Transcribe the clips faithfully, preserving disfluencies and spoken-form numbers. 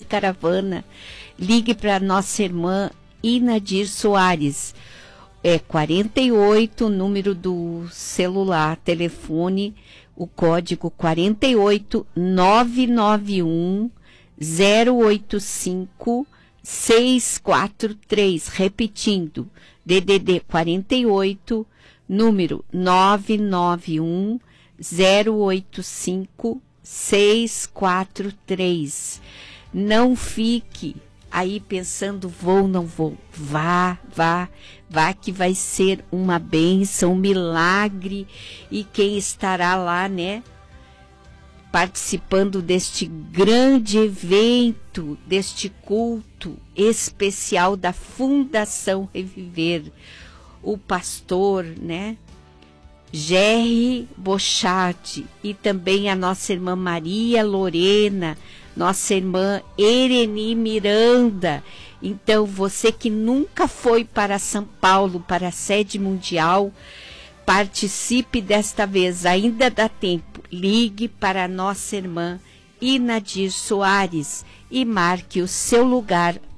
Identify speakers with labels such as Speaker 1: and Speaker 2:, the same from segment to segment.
Speaker 1: caravana, ligue para nossa irmã Inadir Soares. É quarenta e oito, número do celular, telefone, o código quarenta e oito, nove nove um, zero oito cinco, seis quatro três. Repetindo, D D D quarenta e oito, número nove nove um, zero oito cinco, seis quatro três. Não fique aí pensando, vou, não vou. Vá, vá, vá que vai ser uma bênção, um milagre. E quem estará lá, né, participando deste grande evento, deste culto especial da Fundação Reviver, o pastor, né, Jerry Bochart, e também a nossa irmã Maria Lorena, nossa irmã Ereni Miranda. Então, você que nunca foi para São Paulo, para a sede mundial, participe desta vez, ainda dá tempo. Ligue para a nossa irmã Inadir Soares e marque o seu lugar.
Speaker 2: Em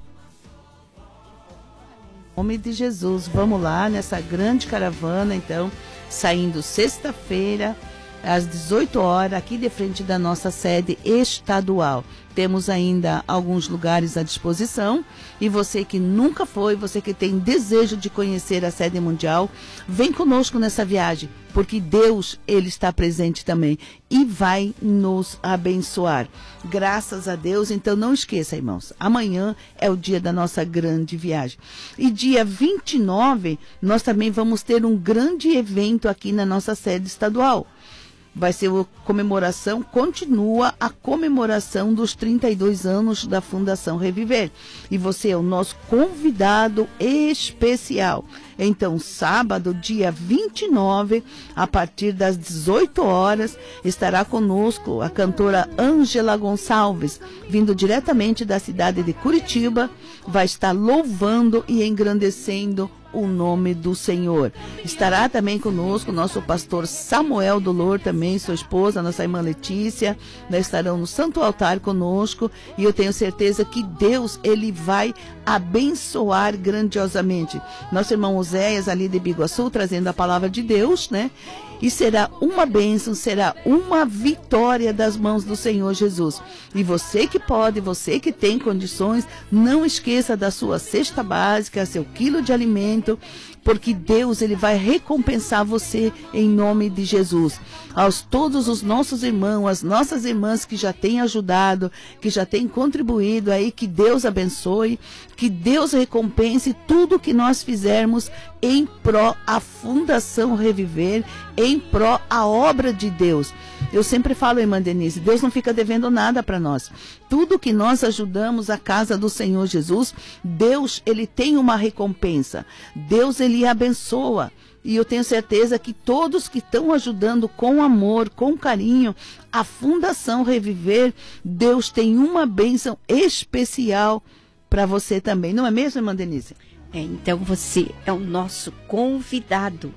Speaker 2: nome de Jesus, vamos lá nessa grande caravana, então, saindo sexta-feira, às dezoito horas, aqui de frente da nossa sede estadual. Temos ainda alguns lugares à disposição, e você que nunca foi, você que tem desejo de conhecer a sede mundial, vem conosco nessa viagem, porque Deus, Ele está presente também e vai nos abençoar. Graças a Deus. Então não esqueça, irmãos, amanhã é o dia da nossa grande viagem. E dia vinte e nove, nós também vamos ter um grande evento aqui na nossa sede estadual. Vai ser a comemoração, continua a comemoração dos trinta e dois anos da Fundação Reviver. E você é o nosso convidado especial. Então, sábado, dia vinte e nove, a partir das dezoito horas, estará conosco a cantora Ângela Gonçalves, vindo diretamente da cidade de Curitiba, vai estar louvando e engrandecendo o nome do Senhor. Estará também conosco o nosso pastor Samuel Dolor, também sua esposa, nossa irmã Letícia, né, estarão no Santo Altar conosco, e eu tenho certeza que Deus, Ele vai abençoar grandiosamente. Nosso irmão Oséias, ali de Biguaçu, trazendo a palavra de Deus, né? E será uma bênção, será uma vitória das mãos do Senhor Jesus. E você que pode, você que tem condições, não esqueça da sua cesta básica, seu quilo de alimento, porque Deus, Ele vai recompensar você em nome de Jesus. Aos todos os nossos irmãos, as nossas irmãs que já têm ajudado, que já têm contribuído aí, que Deus abençoe, que Deus recompense tudo que nós fizermos em pró a Fundação Reviver, em pró a obra de Deus. Eu sempre falo, irmã Denise, Deus não fica devendo nada para nós. Tudo que nós ajudamos a casa do Senhor Jesus, Deus, Ele tem uma recompensa. Deus, Ele abençoa. E eu tenho certeza que todos que estão ajudando com amor, com carinho, a Fundação Reviver, Deus tem uma bênção especial para você também. Não é mesmo, irmã Denise?
Speaker 1: É, então você é o nosso convidado.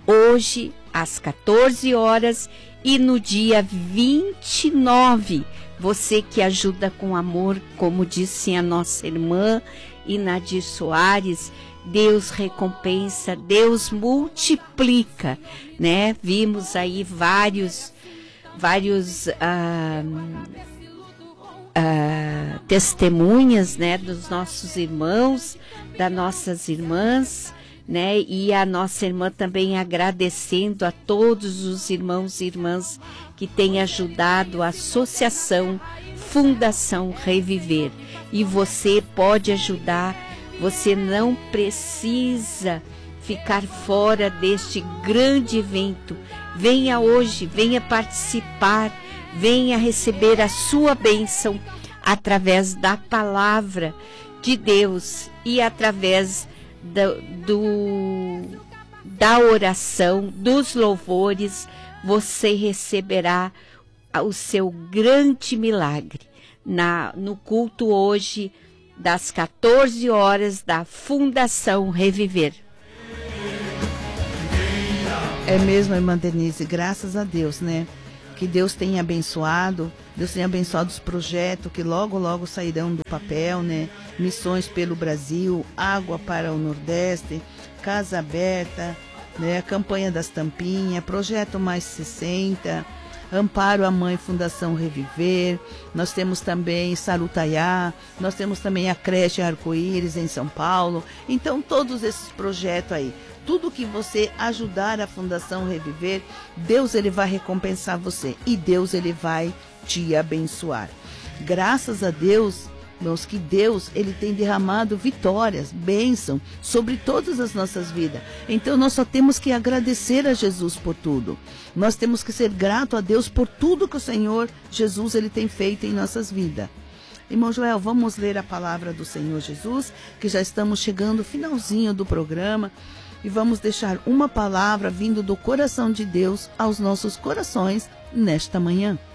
Speaker 1: Hoje, às quatorze horas, e no dia vinte e nove, você que ajuda com amor, como disse a nossa irmã Inadir Soares, Deus recompensa, Deus multiplica, né? Vimos aí vários, vários ah, ah, testemunhas, né, dos nossos irmãos, das nossas irmãs, né? E a nossa irmã também agradecendo a todos os irmãos e irmãs que têm ajudado a Associação Fundação Reviver. E você pode ajudar. Você não precisa ficar fora deste grande evento. Venha hoje, venha participar, venha receber a sua bênção através da palavra de Deus e através do, do, da oração, dos louvores. Você receberá o seu grande milagre na, no culto hoje, das quatorze horas, da Fundação Reviver.
Speaker 2: É mesmo, irmã Denise, graças a Deus, né? Que Deus tenha abençoado Deus tem abençoado os projetos que logo, logo sairão do papel, né? Missões pelo Brasil, Água para o Nordeste, Casa Aberta, né? Campanha das Tampinhas, Projeto Mais sessenta, Amparo à Mãe Fundação Reviver, nós temos também Sarutaiá, nós temos também a Creche Arco-Íris em São Paulo. Então todos esses projetos aí, tudo que você ajudar a Fundação Reviver, Deus ele vai recompensar você e Deus ele vai te abençoar. Graças a Deus, irmãos, que Deus ele tem derramado vitórias, bênção sobre todas as nossas vidas. Então nós só temos que agradecer a Jesus por tudo. Nós temos que ser grato a Deus por tudo que o Senhor Jesus ele tem feito em nossas vidas. Irmão Joel, vamos ler a palavra do Senhor Jesus, que já estamos chegando ao finalzinho do programa. E vamos deixar uma palavra vindo do coração de Deus aos nossos corações nesta manhã.